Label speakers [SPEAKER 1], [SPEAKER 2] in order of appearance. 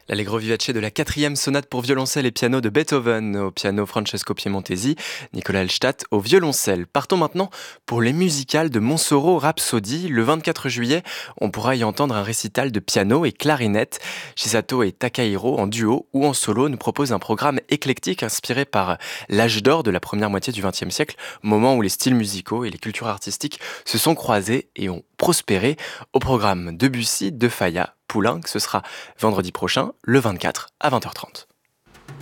[SPEAKER 1] L'Allegro vivace de la quatrième sonate pour violoncelle et piano de Beethoven, au piano Francesco Piemontesi, Nicolas Hallstatt au violoncelle. Partons maintenant pour les musicales de Montsoreau Rhapsody. Le 24 juillet, on pourra y entendre un récital de piano et clarinette. Shisato et Takahiro, en duo ou en solo, nous proposent un programme éclectique inspiré par l'âge d'or de la première moitié du XXe siècle, moment où les styles musicaux et les cultures artistiques se sont croisés et ont prospéré. Au programme Debussy, De Falla, Poulenc, ce sera vendredi prochain, le 24 à 20h30.